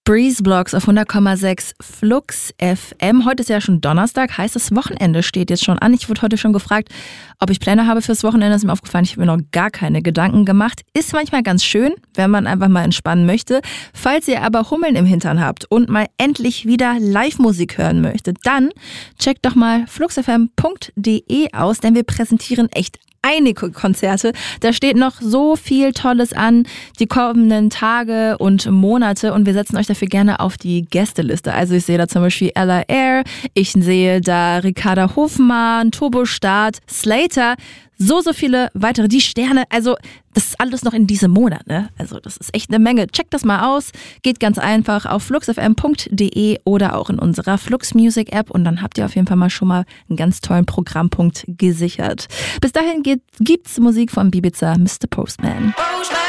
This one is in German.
Breezeblocks auf 100,6 Flux FM. Heute ist ja schon Donnerstag, heißt das Wochenende steht jetzt schon an. Ich wurde heute schon gefragt, ob ich Pläne habe fürs Wochenende. Ist mir aufgefallen, ich habe mir noch gar keine Gedanken gemacht. Ist manchmal ganz schön, wenn man einfach mal entspannen möchte. Falls ihr aber Hummeln im Hintern habt und mal endlich wieder Live-Musik hören möchtet, dann checkt doch mal fluxfm.de aus, denn wir präsentieren echt einige Konzerte. Da steht noch so viel Tolles an, die kommenden Tage und Monate, und wir setzen euch dafür gerne auf die Gästeliste. Also ich sehe da zum Beispiel Ella Air, ich sehe da Ricarda Hofmann, Turbo Start, Slater, so viele weitere, die Sterne, also das ist alles noch in diesem Monat, ne? Also das ist echt eine Menge. Checkt das mal aus, geht ganz einfach auf fluxfm.de oder auch in unserer Flux Music App, und dann habt ihr auf jeden Fall mal schon mal einen ganz tollen Programmpunkt gesichert. Bis dahin gibt's Musik von Ibiza, Mr. Postman.